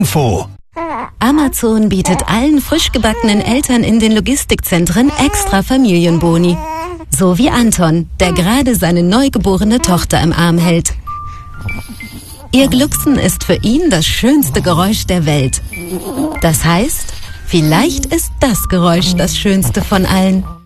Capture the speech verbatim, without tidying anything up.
Info. Amazon bietet allen frisch gebackenen Eltern in den Logistikzentren extra Familienboni. So wie Anton, der gerade seine neugeborene Tochter im Arm hält. Ihr Glucksen ist für ihn das schönste Geräusch der Welt. Das heißt, vielleicht ist das Geräusch das schönste von allen.